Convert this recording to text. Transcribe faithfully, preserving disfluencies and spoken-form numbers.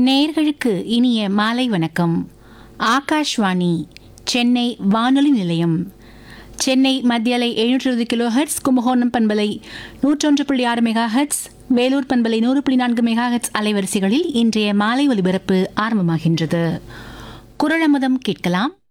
நேயர்களுக்கு இனிய மாலை வணக்கம். ஆகாஷ்வாணி சென்னை வானொலி நிலையம். சென்னை மத்தியலை எழுநூற்று இருபது கிலோ ஹெர்ட்ஸ், கும்பகோணம் பண்பலை நூற்றொன்று புள்ளி ஆறு மெகா ஹெர்ட்ஸ், வேலூர் பண்பலை நூறு புள்ளி நான்கு மெகா ஹெர்ட்ஸ் அலைவரிசைகளில் இன்றைய மாலை ஒலிபரப்பு ஆரம்பமாகின்றது. குரலமுதம் கேட்கலாம்.